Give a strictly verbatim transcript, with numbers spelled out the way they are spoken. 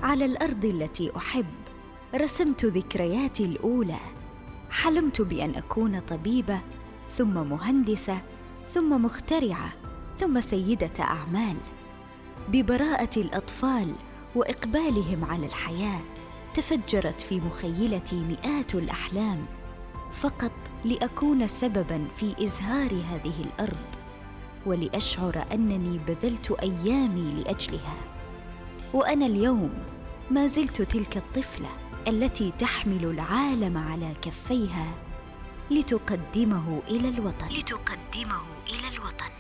على الأرض التي أحب رسمت ذكرياتي الأولى. حلمت بأن أكون طبيبة، ثم مهندسة، ثم مخترعة، ثم سيدة أعمال. ببراءة الأطفال وإقبالهم على الحياة تفجرت في مخيلتي مئات الأحلام، فقط لأكون سبباً في إزهار هذه الأرض، ولأشعر أنني بذلت أيامي لأجلها. وأنا اليوم ما زلت تلك الطفلة التي تحمل العالم على كفيها لتقدمه إلى الوطن. لتقدمه إلى الوطن.